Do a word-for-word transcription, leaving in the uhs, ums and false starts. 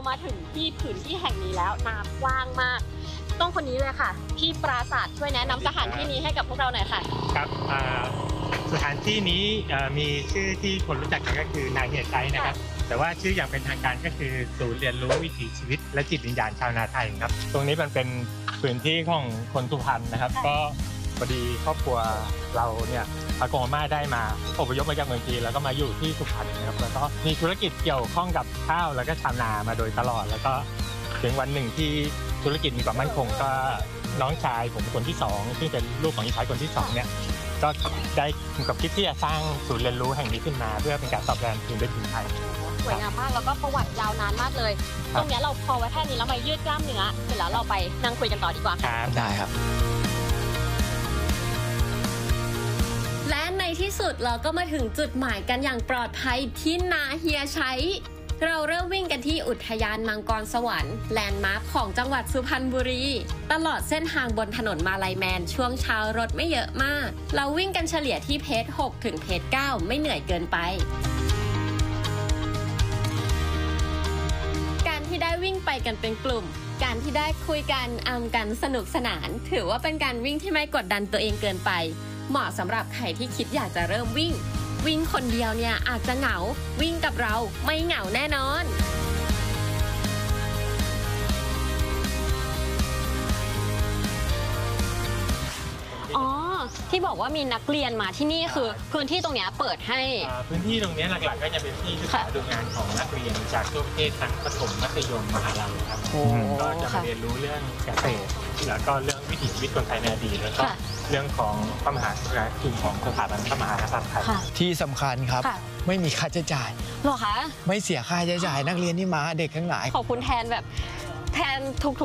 มาถึงที่ผืนที่แห่งนี้แล้วน้ำกว้างมากต้องคนนี้เลยค่ะพี่ปราศาสตร์ช่วยแนะนำสถานที่นี้ให้กับพวกเราหน่อยค่ะครับสถานที่นี้มีชื่อที่คนรู้จักกันก็คือนายเฮียไซนะครับแต่ว่าชื่ออย่างเป็นทางการก็คือศูนย์เรียนรู้วิถีชีวิตและจิตวิญญาณชาวนาไทยครับตรงนี้มันเป็นพื้นที่ของคนสุพรรณนะครับก็พอดีครอบครัวเราเนี่ยอากงอาม่าได้มาอพยพมาจากเมืองจีนแล้วก็มาอยู่ที่สุพรรณนะครับแล้วก็มีธุรกิจเกี่ยวข้องกับข้าวแล้วก็ชาวนามาโดยตลอดแล้วก็ถึงวันหนึ่งที่ธุรกิจมีความมั่นคงก็น้องชายผมคนที่สองซึ่งเป็นลูกของอีชายคนที่สองเนี่ยก็ได้กับคิดที่จะสร้างศูนย์เรียนรู้แห่งนี้ขึ้นมาเพื่อเป็นการตอบแทนคืนด้วยถิ่นไทยสวยงามมากแล้วก็ประวัติยาวนานมากเลยตรงนี้เราพอไว้แค่นี้แล้วมายืดกล้ามเนื้อเสร็จแล้วเราไปนั่งคุยกันต่อดีกว่าครับได้ครับและในที่สุดเราก็มาถึงจุดหมายกันอย่างปลอดภัยที่นาเฮียใช้เราเริ่มวิ่งกันที่อุทยานมังกรสวรรค์แลนด์มาร์คของจังหวัดสุพรรณบุรีตลอดเส้นทางบนถนนมาลัยแมนช่วงเช้ารถไม่เยอะมากเราวิ่งกันเฉลี่ยที่เพจหกถึงเพจเก้าไม่เหนื่อยเกินไปการที่ได้วิ่งไปกันเป็นกลุ่มการที่ได้คุยกันอำกันสนุกสนานถือว่าเป็นการวิ่งที่ไม่กดดันตัวเองเกินไปเหมาะสำหรับใครที่คิดอยากจะเริ่มวิ่งวิ่งคนเดียวเนี่ยอาจจะเหงาวิ่งกับเราไม่เหงาแน่นอนอ๋อที่บอกว่ามีนักเรียนมาที่นี่คือพื้นที่ตรงนี้เปิดให้พื้นที่ตรงนี้หลักๆก็จะเป็นที่ศึกษาดูงานของนักเรียนจากทั่วประเทศทั้งประถมมัธยมมหาลัยครับก็จะมาเรียนรู้เรื่องเกษตรแล้วก็เรื่องวิถีชีวิตคนไทยในอดีตแล้วก็เรื่องของพระมหากษัตริย์ของสถาบันพระมหากษัตริย์ไทยที่สำคัญครับไม่มีค่าใช้จ่ายหรอคะไม่เสียค่าใช้จ่ายนักเรียนที่มาเด็กทั้งหลายขอบคุณแทนแบบแทนทุก